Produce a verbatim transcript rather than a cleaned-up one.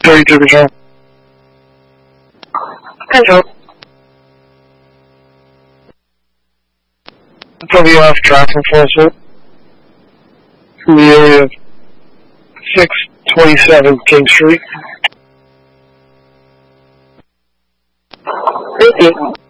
thirty-two control. Control. W F traffic enforcement from the area of six twenty-seven King Street. Thank you.